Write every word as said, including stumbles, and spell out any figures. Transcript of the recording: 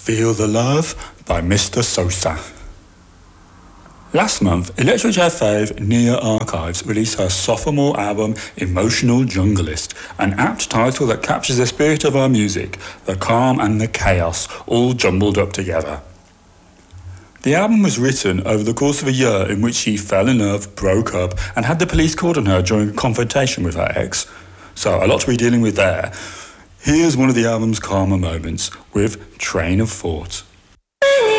Feel the Love by Mister Sosa. Last month, Electric J fave Nia Archives released her sophomore album, Emotional Junglist, an apt title that captures the spirit of her music, the calm and the chaos, all jumbled up together. The album was written over the course of a year in which she fell in love, broke up, and had the police called on her during a confrontation with her ex. So, a lot to be dealing with there. Here's one of the album's calmer moments with Train of Thought.